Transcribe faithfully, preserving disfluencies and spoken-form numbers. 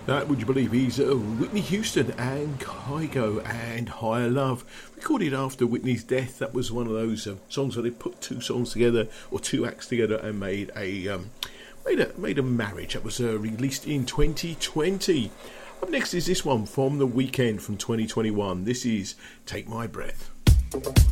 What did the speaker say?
That, would you believe, he's uh, Whitney Houston and Kygo and Higher Love. Recorded after Whitney's death. That was one of those uh, songs where they put two songs together, or two acts together, and made a um, made a made a marriage. That was uh, released in twenty twenty. Up next is this one from The Weeknd from twenty twenty-one. This is Take My Breath.